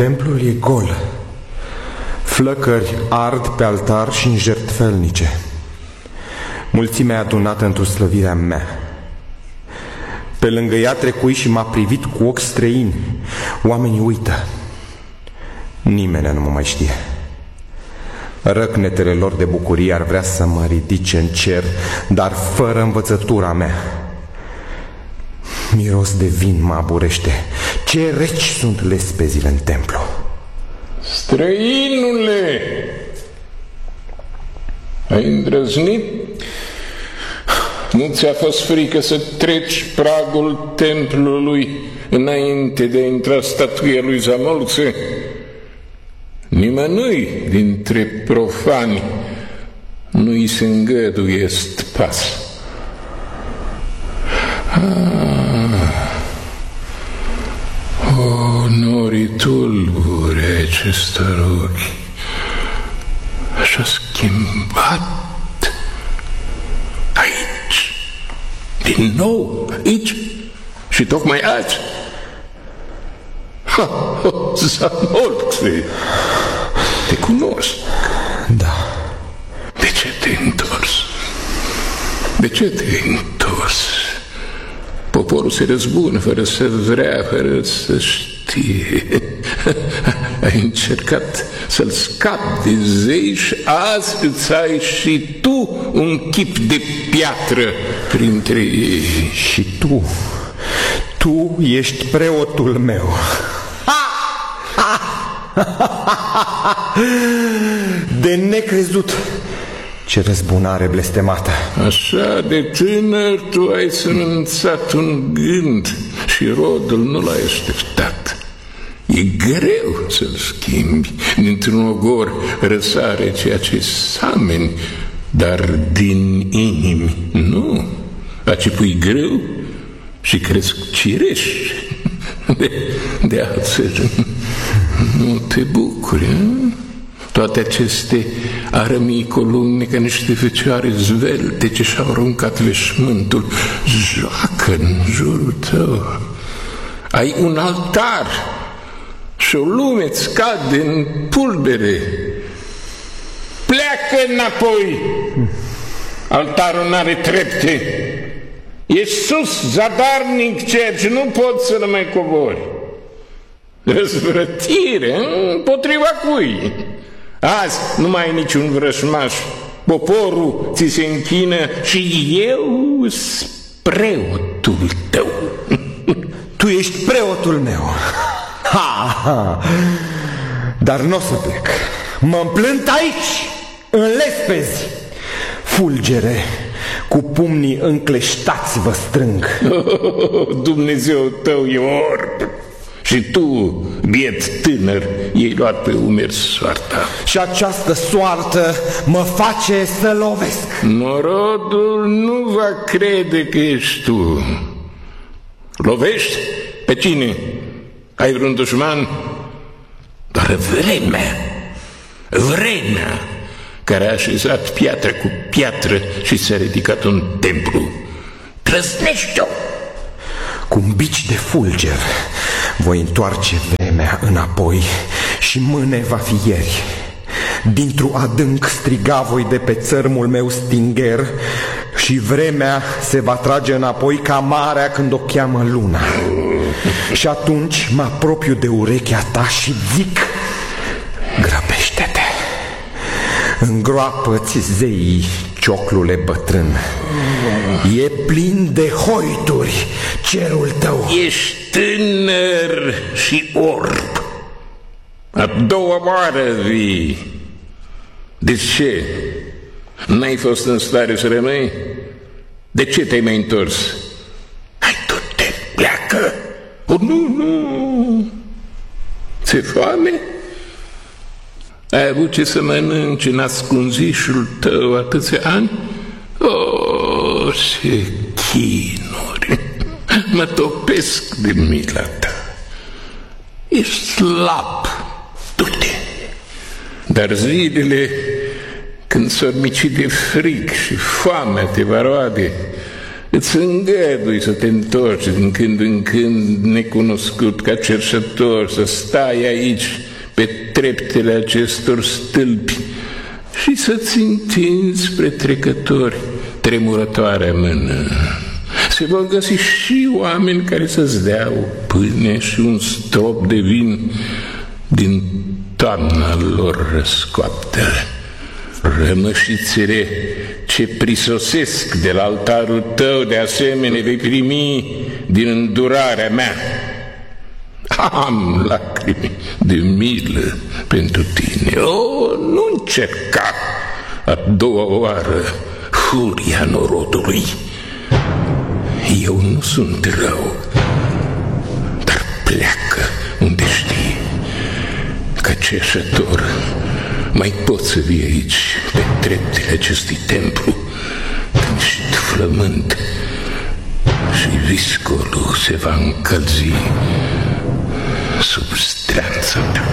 Templul e gol. Flăcări ard pe altar și în jertfelnice. Mulțimea adunată într-o slăvirea mea. Pe lângă ea trecui și m-a privit cu ochi străini. Oamenii uită. Nimeni nu mă mai știe. Răcnetele lor de bucurie ar vrea să mă ridice în cer, dar fără învățătura mea. Miros de vin mă aburește. Ce reci sunt lespezile în templu. Străinule, ai îndrăznit? Nu ți-a fost frică să treci pragul templului înainte de a intra statuia lui Zamolxe? Nimănui dintre profani nu-i se îngăduie pas. O, norii tulbure acestor ochi și-a schimbat aici, din nou, aici și tocmai azi. Zamolxe, te cunosc. Da. De ce te-ai întors? De ce te-ai întors? Poporul se răzbună fără să vrea, fără să știe. Ai încercat să-l scapi de zei și azi îți ai și tu un chip de piatră printre ei. Și tu ești preotul meu. De necrezut. Ce răzbunare blestemată. Așa de tânăr tu ai sănânțat un gând și rodul nu l-ai așteptat. E greu să-l schimbi. Dintr-un ogor răsare ceea ce sameni, dar din inimi nu. Aci pui greu și cresc cireși. De altfel nu te bucuri, nu? Toate aceste arămii columne ca niște fecioare zvelte ce și-au aruncat veșmântul joacă în jurul tău. Ai un altar și o lume îți cade în pulbere. Pleacă înapoi. Altarul n-are trepte. E sus, zadarnic cer și nu poți să-l mai cobori. Răzvrătire împotriva cui? Azi nu mai ai niciun vrășmaș. Poporul ți se închină și eu sunt preotul tău. Tu ești preotul meu. Dar nu o să plec. Mă împlânt aici, în lespezi. Fulgere, cu pumnii încleștați vă strâng. Dumnezeu tău e orb. Și tu, biet tânăr, i-ai luat pe umeri soarta. Și această soartă mă face să lovesc. Norodul nu va crede că ești tu. Lovești? Pe cine? Ai vreun dușman? Doar vremea care a așezat piatră cu piatră și s-a ridicat un templu. Trăsnește-o! Cu un bici de fulger voi întoarce vremea înapoi și mâine va fi ieri. Dintr-o adânc striga voi de pe țărmul meu stingher și vremea se va trage înapoi ca marea când o cheamă luna. Și atunci mă apropiu de urechea ta și zic: grăbește-te, îngroapă-ți zeii, cioclule bătrân. E plin de hoituri cerul tău. Ești tânăr și orb. A doua oară vii. De ce? N-ai fost în stare să rămâi? De ce te-ai mai întors? Hai, tu te pleacă. Oh, nu. Ți-e foame? Ai avut ce să mănânci în ascunzișul tău atâția ani? Oh, ce chinuri! Mă topesc de mila ta. Ești slab, du-te. Dar zilele când s-o mici de frig și foamea te va roade, Îți îngădui să te întorci din când în când necunoscut ca cerșător, să stai aici pe treptele acestor stâlpi și să-ți întinzi spre trecători tremurătoarea mână. Se vor găsi și oameni care să-ți dea o pâine și un strop de vin din toamna lor răscoaptă. Rămășițele ce prisosesc de la altarul tău, de asemenea vei primi din îndurarea mea. Am lacrimi de milă pentru tine. Nu încerca a doua oară furia norodului. Eu nu sunt rău, dar pleacă unde știi. Ca cerșător mai poți să vii aici, pe treptele acestui templu, când și flământ și viscolul se va încălzi sub stranța ta.